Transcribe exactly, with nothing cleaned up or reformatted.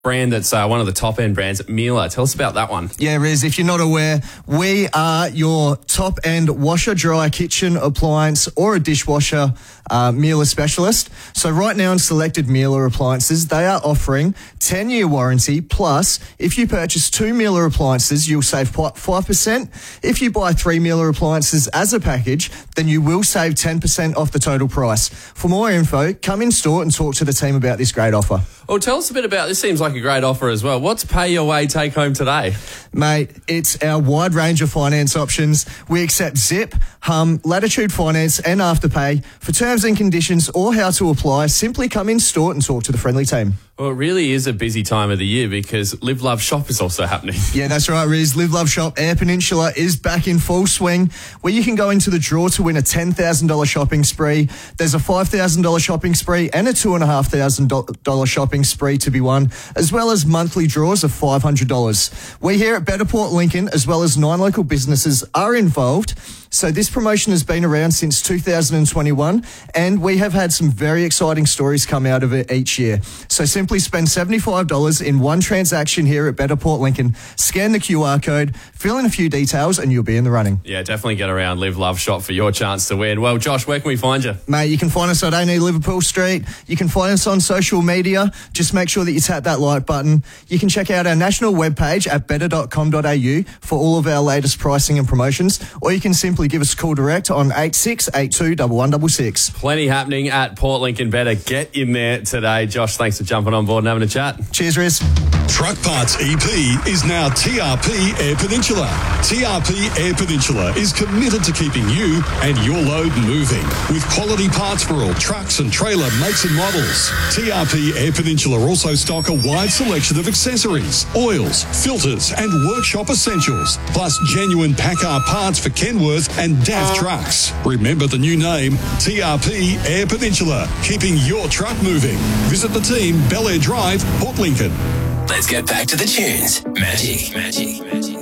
brand that's uh, one of the top-end brands, Miele. Tell us about that one. Yeah, Riz, if you're not aware, we are your top-end washer-dryer kitchen appliance or a dishwasher uh, Miele specialist. So right now in selected Miele appliances, they are offering ten-year warranty, plus if you purchase two Miele appliances, you'll save five percent. If you buy three Miele appliances as a package, then you will save ten percent off the total price. For more info, come in store and talk to the team about this great offer. Well, tell us a bit about, this seems like a great offer as well. What's Pay Your Way Take Home today? Mate, it's our wide range of finance options. We accept Zip, Hum, Latitude Finance and Afterpay. For terms and conditions or how to apply, simply come in store and talk to the friendly team. Well, it really is a busy time of the year because Live Love Shop is also happening. Yeah, that's right, Riz. Live Love Shop Air Peninsula is back in full swing, where you can go into the draw to win a ten thousand dollars shopping spree. There's a five thousand dollars shopping spree and a two thousand five hundred dollars shopping spree to be won, as well as monthly draws of five hundred dollars. We here at Better Port Lincoln, as well as nine local businesses, are involved. So this promotion has been around since two thousand twenty-one, and we have had some very exciting stories come out of it each year. So simply spend seventy-five dollars in one transaction here at Better Port Lincoln, scan the Q R code, fill in a few details, and you'll be in the running. Yeah, definitely get around Live Love Shop for your chance to win. Well, Josh, where can we find you? Mate, you can find us at A and E Liverpool Street. You can find us on social media. Just make sure that you tap that like button. You can check out our national webpage at better dot com dot a u for all of our latest pricing and promotions, or you can simply give us a call direct on eight six eight two, one one six six. Plenty happening at Port Lincoln Better. Get in there today. Josh, thanks for jumping on board and having a chat. Cheers, Riz. Truck Parts E P is now T R P Air Peninsula. T R P Air Peninsula is committed to keeping you and your load moving with quality parts for all trucks and trailer makes and models. T R P Air Peninsula also stock a wide selection of accessories, oils, filters and workshop essentials, plus genuine Packard parts for Kenworth and D A F trucks. Remember the new name, T R P Air Peninsula, keeping your truck moving. Visit the team, Bel Air Drive, Port Lincoln. Let's get back to the tunes. Magic, magic, magic.